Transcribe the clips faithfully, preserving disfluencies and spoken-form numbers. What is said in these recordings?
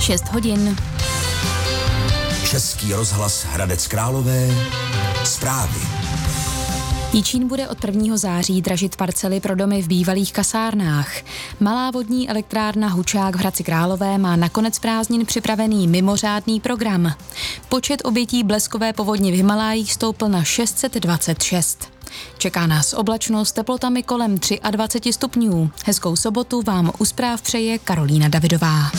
šest hodin. Český rozhlas Hradec Králové. Zprávy. Jičín bude od prvního září dražit parcely pro domy v bývalých kasárnách. Malá vodní elektrárna Hučák v Hradci Králové má na konec prázdnin připravený mimořádný program. Počet obětí bleskové povodně v Himalájích stoupl na šest set dvacet šest. Čeká nás oblačnost s teplotami kolem dvacet tři stupňů. Hezkou sobotu vám u zpráv přeje Karolína Davidová.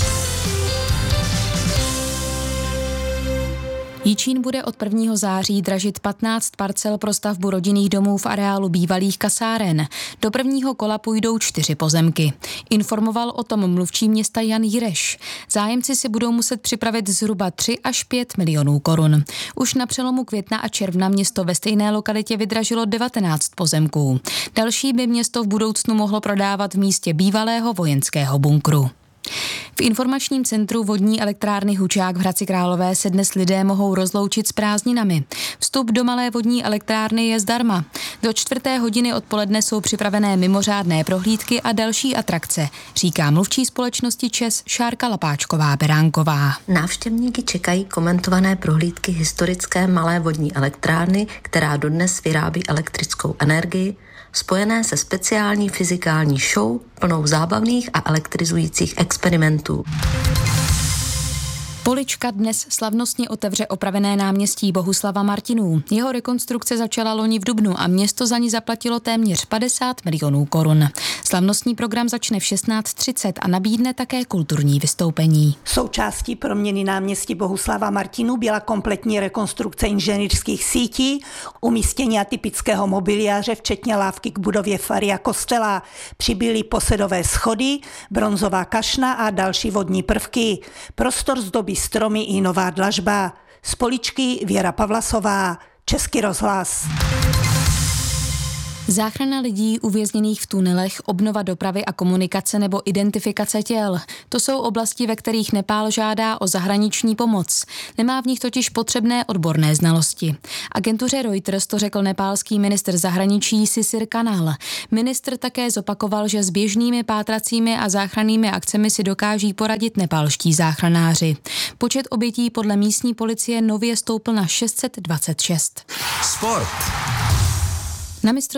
Jičín bude od prvního září dražit patnáct parcel pro stavbu rodinných domů v areálu bývalých kasáren. Do prvního kola půjdou čtyři pozemky. Informoval o tom mluvčí města Jan Jireš. Zájemci si budou muset připravit zhruba tři až pět milionů korun. Už na přelomu května a června město ve stejné lokalitě vydražilo devatenáct pozemků. Další by město v budoucnu mohlo prodávat v místě bývalého vojenského bunkru. V informačním centru vodní elektrárny Hučák v Hradci Králové se dnes lidé mohou rozloučit s prázdninami. Vstup do malé vodní elektrárny je zdarma. Do čtvrté hodiny odpoledne jsou připravené mimořádné prohlídky a další atrakce, říká mluvčí společnosti ČEZ Šárka Lapáčková-Beránková. Návštěvníky čekají komentované prohlídky historické malé vodní elektrárny, která dodnes vyrábí elektrickou energii, spojené se speciální fyzikální show plnou zábavných a elektrizujících experimentů. Polička dnes slavnostně otevře opravené náměstí Bohuslava Martinů. Jeho rekonstrukce začala loni v dubnu a město za ní zaplatilo téměř padesát milionů korun. Slavnostní program začne v šestnáct třicet a nabídne také kulturní vystoupení. Součástí proměny náměstí Bohuslava Martinů byla kompletní rekonstrukce inženýrských sítí, umístění atypického mobiliáře, včetně lávky k budově fary a kostela. Přibyly posedové schody, bronzová kašna a další vodní prvky. Prostor zdobí stromy i nová dlažba. Z Poličky Věra Pavlasová, Český rozhlas. Záchrana lidí uvězněných v tunelech, obnova dopravy a komunikace nebo identifikace těl. To jsou oblasti, ve kterých Nepál žádá o zahraniční pomoc. Nemá v nich totiž potřebné odborné znalosti. Agentuře Reuters to řekl nepálský ministr zahraničí Sisir Kanal. Ministr také zopakoval, že s běžnými pátracími a záchrannými akcemi si dokáží poradit nepálští záchranáři. Počet obětí podle místní policie nově stoupl na šest set dvacet šest. Sport. Na mistrovství